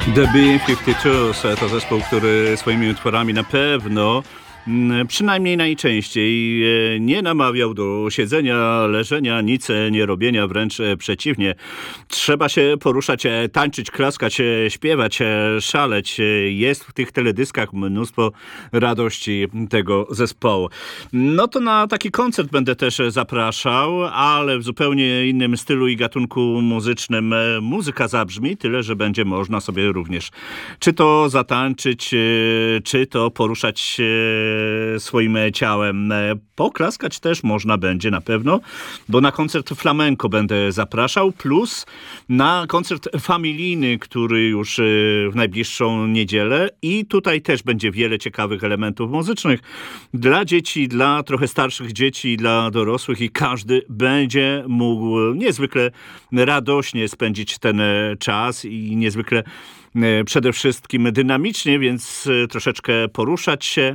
The B-52 to zespół, który swoimi utworami na pewno, przynajmniej najczęściej, nie namawiał do siedzenia, leżenia, nic nie robienia, wręcz przeciwnie. Trzeba się poruszać, tańczyć, klaskać, śpiewać, szaleć. Jest w tych teledyskach mnóstwo radości tego zespołu. No to na taki koncert będę też zapraszał, ale w zupełnie innym stylu i gatunku muzycznym. Muzyka zabrzmi, tyle że będzie można sobie również czy to zatańczyć, czy to poruszać się swoim ciałem. Poklaskać też można będzie na pewno, bo na koncert flamenco będę zapraszał, plus na koncert familijny, który już w najbliższą niedzielę, i tutaj też będzie wiele ciekawych elementów muzycznych dla dzieci, dla trochę starszych dzieci, dla dorosłych, i każdy będzie mógł niezwykle radośnie spędzić ten czas i niezwykle przede wszystkim dynamicznie, więc troszeczkę poruszać się.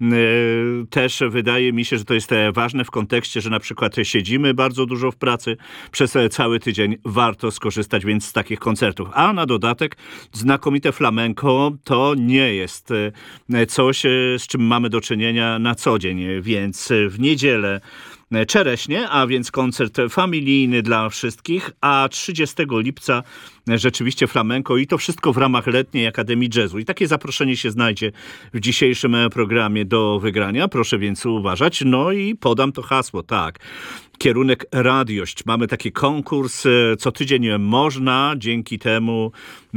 Też wydaje mi się, że to jest ważne w kontekście, że na przykład siedzimy bardzo dużo w pracy przez cały tydzień. Warto skorzystać więc z takich koncertów. A na dodatek znakomite flamenco to nie jest coś, z czym mamy do czynienia na co dzień, więc w niedzielę Czereśnie, a więc koncert familijny dla wszystkich, a 30 lipca rzeczywiście flamenco, i to wszystko w ramach Letniej Akademii Jazzu. I takie zaproszenie się znajdzie w dzisiejszym programie do wygrania. Proszę więc uważać. No i podam to hasło, tak. Kierunek radiość. Mamy taki konkurs. Co tydzień można dzięki temu,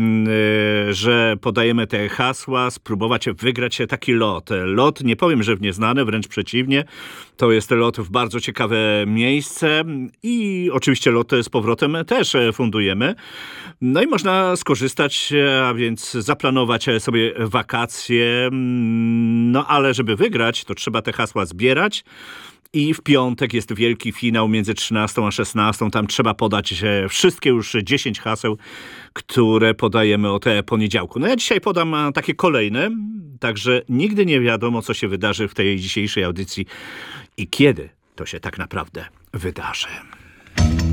że podajemy te hasła, spróbować wygrać taki lot. Lot, nie powiem, że w nieznane, wręcz przeciwnie. To jest lot w bardzo ciekawe miejsce i oczywiście lot z powrotem też fundujemy. No i można skorzystać, a więc zaplanować sobie wakacje. No ale żeby wygrać, to trzeba te hasła zbierać. I w piątek jest wielki finał między 13 a 16. Tam trzeba podać wszystkie już 10 haseł, które podajemy od poniedziałku. No ja dzisiaj podam takie kolejne, także nigdy nie wiadomo, co się wydarzy w tej dzisiejszej audycji i kiedy to się tak naprawdę wydarzy.